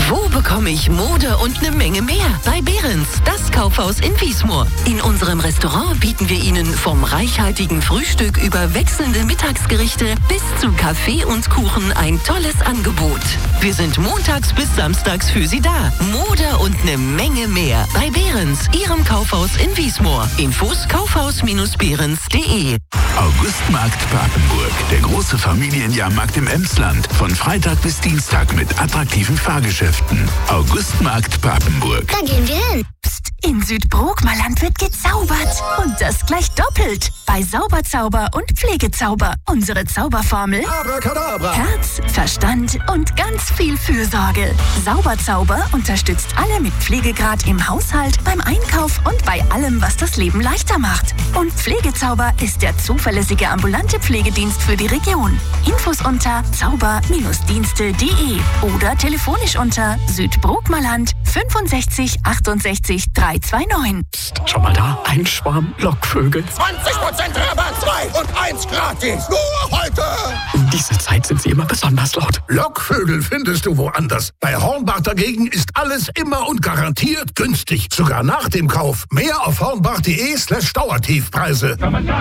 Wo bekomme ich Mode und eine Menge mehr? Bei Behrens, das Kaufhaus in Wiesmoor. In unserem Restaurant bieten wir Ihnen vom reichhaltigen Frühstück über wechselnde Mittagsgerichte bis zu Kaffee und Kuchen ein tolles Angebot. Wir sind montags bis samstags für Sie da. Mode und eine Menge mehr. Bei Behrens, Ihrem Kaufhaus in Wiesmoor. Infos kaufhaus-behrens.de. Augustmarkt Papenburg, der große Familienjahrmarkt im Emsland. Von Freitag bis Dienstag mit attraktiven Fahrgeschäften. Augustmarkt Papenburg. Da gehen wir hin. Psst, in Südbrookmerland wird gezaubert. Und das gleich doppelt. Bei Sauberzauber und Pflegezauber. Unsere Zauberformel: Abracadabra. Herz, Verstand und ganz viel Fürsorge. Sauberzauber unterstützt alle mit Pflegegrad im Haushalt, beim Einkauf und bei allem, was das Leben leichter macht. Und Pflegezauber ist der zuverlässige ambulante Pflegedienst für die Region. Infos unter zauber-dienste.de oder telefonisch unter Südbrookmerland 65 68 329. Psst, schau mal da, ein Schwarm Lockvögel. 20% Rabatt, 2 und 1 gratis. Nur heute. Um diese Zeit sind sie immer besonders laut. Lockvögel findest du woanders. Bei Hornbach dagegen ist alles immer und garantiert günstig. Sogar nach dem Kauf. Mehr auf hornbach.de/Dauertiefpreise.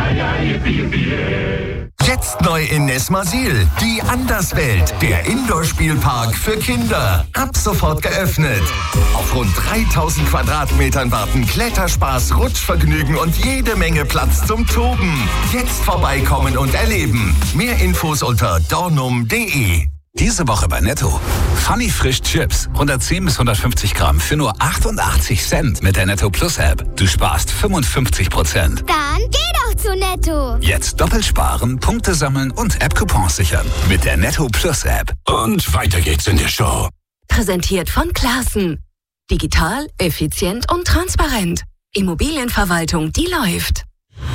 Jetzt neu in Nesmasil. Die Anderswelt. Der Indoor-Spielpark für Kinder. Ab sofort geöffnet. Auf rund 3000 Quadratmetern warten Kletterspaß, Rutschvergnügen und jede Menge Platz zum Toben. Jetzt vorbeikommen und erleben. Mehr Infos unter dornum.de. Diese Woche bei Netto. Funny Frisch Chips. 110 bis 150 Gramm für nur 88 Cent mit der Netto Plus App. Du sparst 55%. Dann geh doch zu Netto. Jetzt doppelt sparen, Punkte sammeln und App-Coupons sichern. Mit der Netto Plus App. Und weiter geht's in der Show. Präsentiert von Classen. Digital, effizient und transparent. Immobilienverwaltung, die läuft.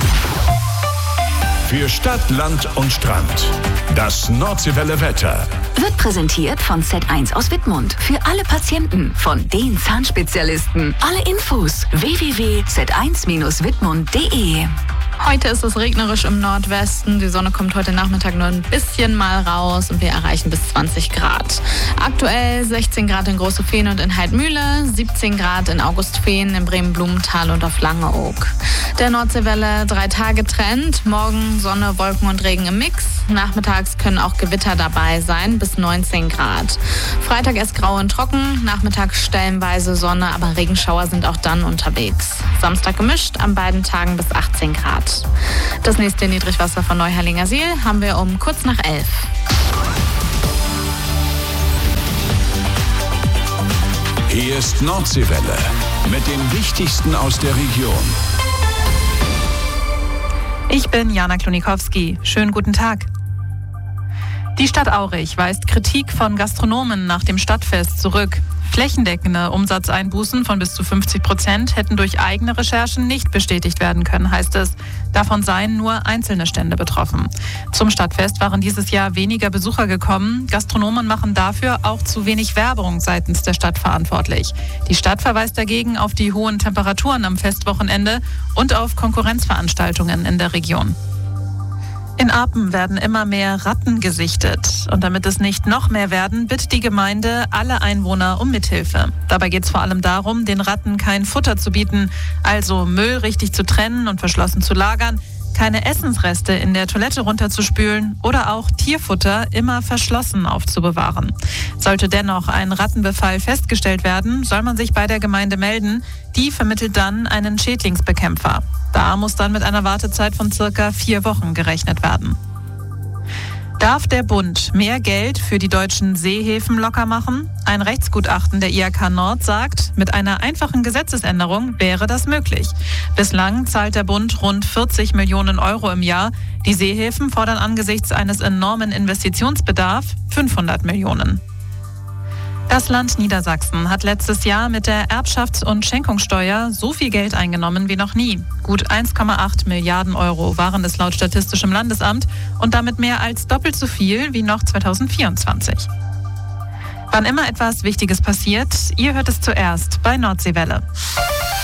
Für Stadt, Land und Strand. Das Nordseewelle Wetter. Wird präsentiert von Z1 aus Wittmund. Für alle Patienten von den Zahnspezialisten. Alle Infos www.z1-wittmund.de. Heute ist es regnerisch im Nordwesten. Die Sonne kommt heute Nachmittag nur ein bisschen mal raus und wir erreichen bis 20 Grad. Aktuell 16 Grad in Große Fehn und in Heidmühle, 17 Grad in Augustfehn, in Bremen-Blumenthal und auf Langeoog. Der Nordseewelle 3-Tage-Trend. Morgen Sonne, Wolken und Regen im Mix. Nachmittags können auch Gewitter dabei sein, bis 19 Grad. Freitag erst grau und trocken, nachmittags stellenweise Sonne, aber Regenschauer sind auch dann unterwegs. Samstag gemischt, an beiden Tagen bis 18 Grad. Das nächste Niedrigwasser von Neuherlingersiel haben wir um kurz nach 11. Hier ist Nordseewelle mit dem Wichtigsten aus der Region. Ich bin Jana Klonikowski. Schönen guten Tag. Die Stadt Aurich weist Kritik von Gastronomen nach dem Stadtfest zurück. Flächendeckende Umsatzeinbußen von bis zu 50% hätten durch eigene Recherchen nicht bestätigt werden können, heißt es. Davon seien nur einzelne Stände betroffen. Zum Stadtfest waren dieses Jahr weniger Besucher gekommen. Gastronomen machen dafür auch zu wenig Werbung seitens der Stadt verantwortlich. Die Stadt verweist dagegen auf die hohen Temperaturen am Festwochenende und auf Konkurrenzveranstaltungen in der Region. In Apen werden immer mehr Ratten gesichtet. Und damit es nicht noch mehr werden, bittet die Gemeinde alle Einwohner um Mithilfe. Dabei geht es vor allem darum, den Ratten kein Futter zu bieten, also Müll richtig zu trennen und verschlossen zu lagern, keine Essensreste in der Toilette runterzuspülen oder auch Tierfutter immer verschlossen aufzubewahren. Sollte dennoch ein Rattenbefall festgestellt werden, soll man sich bei der Gemeinde melden. Die vermittelt dann einen Schädlingsbekämpfer. Da muss dann mit einer Wartezeit von circa 4 Wochen gerechnet werden. Darf der Bund mehr Geld für die deutschen Seehäfen locker machen? Ein Rechtsgutachten der IHK Nord sagt, mit einer einfachen Gesetzesänderung wäre das möglich. Bislang zahlt der Bund rund 40 Millionen Euro im Jahr. Die Seehäfen fordern angesichts eines enormen Investitionsbedarfs 500 Millionen. Das Land Niedersachsen hat letztes Jahr mit der Erbschafts- und Schenkungssteuer so viel Geld eingenommen wie noch nie. Gut 1,8 Milliarden Euro waren es laut Statistischem Landesamt und damit mehr als doppelt so viel wie noch 2024. Wann immer etwas Wichtiges passiert, ihr hört es zuerst bei Nordseewelle.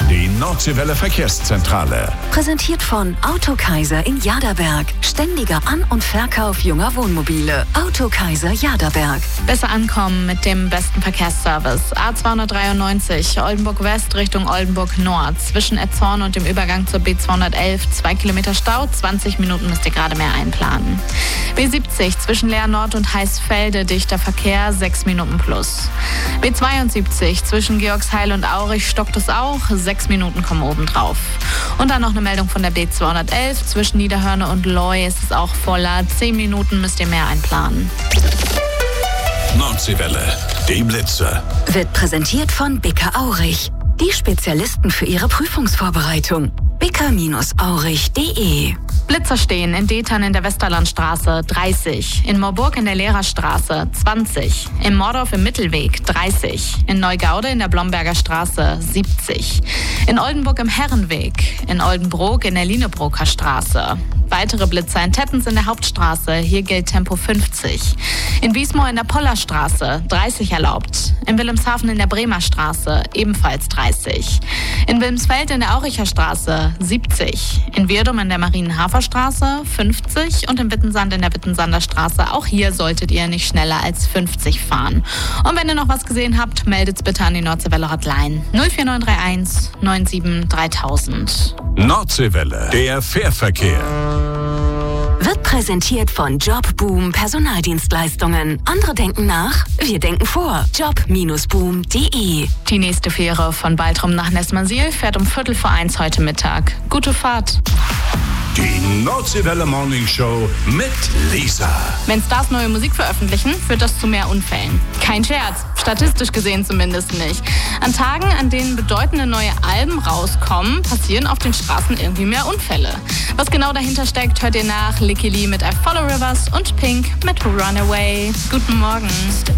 die Nordseewelle Verkehrszentrale. Präsentiert von Autokaiser in Jaderberg. Ständiger An- und Verkauf junger Wohnmobile. Autokaiser Jaderberg. Besser ankommen mit dem besten Verkehrsservice. A293 Oldenburg West Richtung Oldenburg Nord. Zwischen Etzhorn und dem Übergang zur B211 2 Kilometer Stau. 20 Minuten müsst ihr gerade mehr einplanen. B70 zwischen Leer Nord und Heißfelde dichter Verkehr 6 Minuten plus. B72 zwischen Georgsheil und Aurich stockt es auch. 6 Minuten kommen obendrauf. Und dann noch eine Meldung von der B211. Zwischen Niederhörne und Loy ist es auch voller. 10 Minuten müsst ihr mehr einplanen. Nordseewelle, die Blitzer. Wird präsentiert von Bicker Aurich. Die Spezialisten für Ihre Prüfungsvorbereitung. bicker-aurich.de. Blitzer stehen in Detern in der Westerlandstraße 30, in Moorburg in der Lehrerstraße 20, in Mordorf im Mittelweg 30, in Neugaude in der Blomberger Straße 70, in Oldenburg im Herrenweg, in Oldenbrook in der Linebroker Straße. Weitere Blitzer in Tettens in der Hauptstraße, hier gilt Tempo 50. In Wiesmoor in der Pollerstraße 30 erlaubt. In Wilhelmshaven in der Bremer Straße ebenfalls 30. In Wilmsfeld in der Auricher Straße 70. In Wirdum in der Marienhaferstraße 50 und in Wittensand in der Wittensander Straße. Auch hier solltet ihr nicht schneller als 50 fahren. Und wenn ihr noch was gesehen habt, meldet's bitte an die Nordseewelle Hotline 04931 97 3000. Nordseewelle, der Fährverkehr. Wird präsentiert von Jobboom Personaldienstleistungen. Andere denken nach, wir denken vor. Job-boom.de. Die nächste Fähre von Baltrum nach Nessmersiel fährt um 1:45 heute Mittag. Gute Fahrt. Die Nordseewelle Morning Show mit Lisa. Wenn Stars neue Musik veröffentlichen, führt das zu mehr Unfällen. Kein Scherz, statistisch gesehen zumindest nicht. An Tagen, an denen bedeutende neue Alben rauskommen, passieren auf den Straßen irgendwie mehr Unfälle. Was genau dahinter steckt, hört ihr nach Licky Lee mit I Follow Rivers und Pink mit Runaway. Guten Morgen.